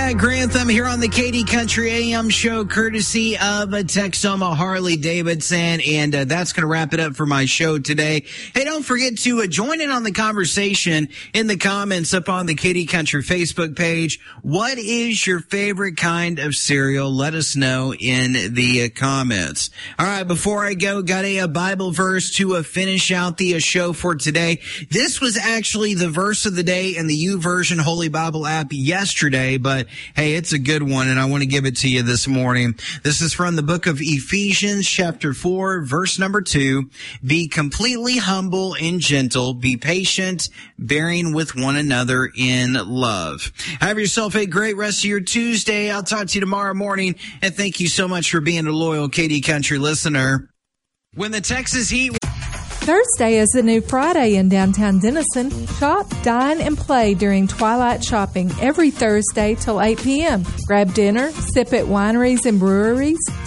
Zach Grantham here on the Katy Country AM show, courtesy of Texoma Harley Davidson. And that's going to wrap it up for my show today. Hey, don't forget to join in on the conversation in the comments up on the Katy Country Facebook page. What is your favorite kind of cereal? Let us know in the comments. All right, before I go, got a Bible verse to finish out the show for today. This was actually the verse of the day in the YouVersion Holy Bible app yesterday, but hey, it's a good one, and I want to give it to you this morning. This is from the book of Ephesians, chapter 4, verse number 2. Be completely humble and gentle. Be patient, bearing with one another in love. Have yourself a great rest of your Tuesday. I'll talk to you tomorrow morning, and thank you so much for being a loyal Katy Country listener. When the Texas heat... Thursday is the new Friday in downtown Denison. Shop, dine, and play during twilight shopping every Thursday till 8 p.m. Grab dinner, sip at wineries and breweries,